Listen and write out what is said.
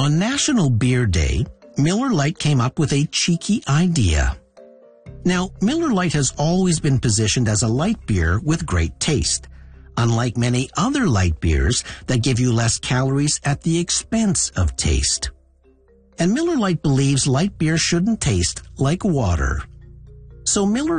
On National Beer Day, Miller Lite came up with a cheeky idea. Now, Miller Lite has always been positioned as a light beer with great taste, unlike many other light beers that give you less calories at the expense of taste. And Miller Lite believes light beer shouldn't taste like water. So Miller